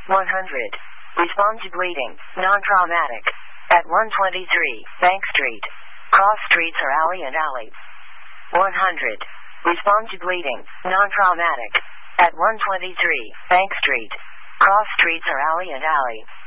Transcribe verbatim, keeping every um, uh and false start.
one hundred. Respond to bleeding, non-traumatic. At one twenty-three, Bank Street. Cross streets are alley and alley. one hundred. Respond to bleeding, non-traumatic. At one twenty-three, Bank Street. Cross streets are alley and alley.